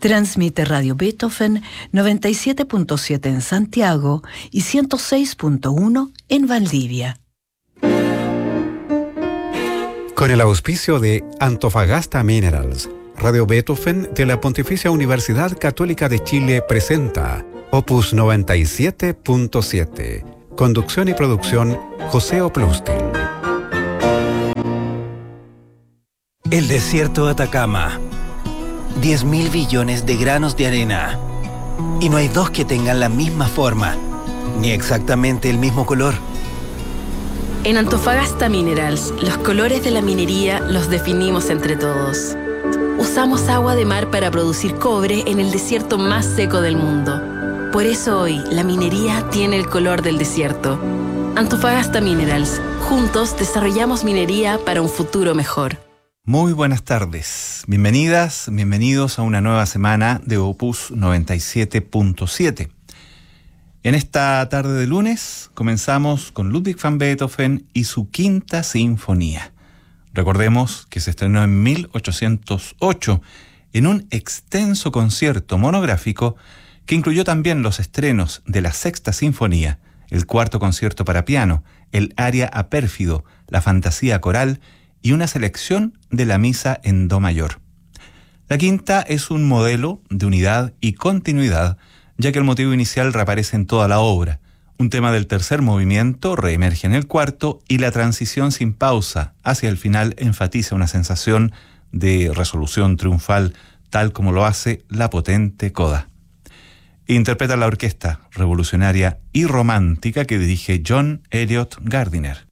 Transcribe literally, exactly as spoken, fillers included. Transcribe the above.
Transmite Radio Beethoven noventa y siete punto siete en Santiago y ciento seis punto uno en Valdivia. Con el auspicio de Antofagasta Minerals, Radio Beethoven de la Pontificia Universidad Católica de Chile presenta Opus noventa y siete punto siete. Conducción y producción José Oplustin. El desierto de Atacama. diez mil billones de granos de arena. Y no hay dos que tengan la misma forma, ni exactamente el mismo color. En Antofagasta Minerals, los colores de la minería los definimos entre todos. Usamos agua de mar para producir cobre en el desierto más seco del mundo. Por eso hoy, la minería tiene el color del desierto. Antofagasta Minerals. Juntos desarrollamos minería para un futuro mejor. Muy buenas tardes. Bienvenidas, bienvenidos a una nueva semana de Opus noventa y siete punto siete. En esta tarde de lunes comenzamos con Ludwig van Beethoven y su Quinta Sinfonía. Recordemos que se estrenó en mil ochocientos ocho en un extenso concierto monográfico que incluyó también los estrenos de la Sexta Sinfonía, el Cuarto Concierto para Piano, el Aria a Pérfido, la Fantasía Coral y una selección de la Misa en Do mayor. La quinta es un modelo de unidad y continuidad, ya que el motivo inicial reaparece en toda la obra. Un tema del tercer movimiento reemerge en el cuarto y la transición sin pausa hacia el final enfatiza una sensación de resolución triunfal, tal como lo hace la potente coda. Interpreta la orquesta revolucionaria y romántica que dirige John Elliott Gardiner.